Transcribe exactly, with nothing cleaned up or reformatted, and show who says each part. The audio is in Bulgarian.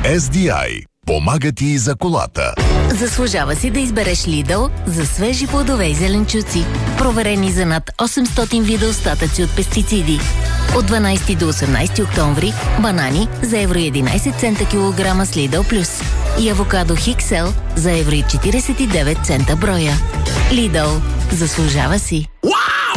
Speaker 1: Ес Ди Ай. Помага ти за колата.
Speaker 2: Заслужава си да избереш Lidl за свежи плодове и зеленчуци. Проверени за над осемстотин вида остатъци от пестициди. От дванайсети до осемнайсети октомври банани за евро и единайсет цента килограма с Lidl Plus и авокадо Хиксел за евро и четирийсет и девет цента броя. Lidl. Заслужава си.